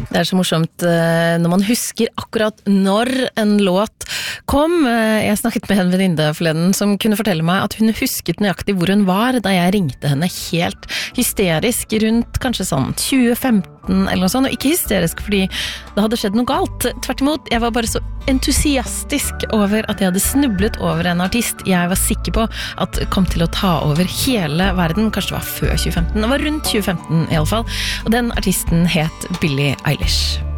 Det så morsomt når man husker akkurat når en låt kom. Jeg snakket med en venninne forleden som kunne fortelle meg at hun husket nøyaktig hvor hun var da jeg ringte henne helt hysterisk rundt kanskje sånn 2015 eller noe sånt, og ikke hysterisk fordi det hadde skjedd noe galt. Tvert imot, jeg var bare så entusiastisk over at jeg hadde snublet over en artist jeg var sikker på at kom til å ta over hele verden. Kanskje det var før 2015, det var rundt 2015 i alle fall, og den artisten het Billie Eilish.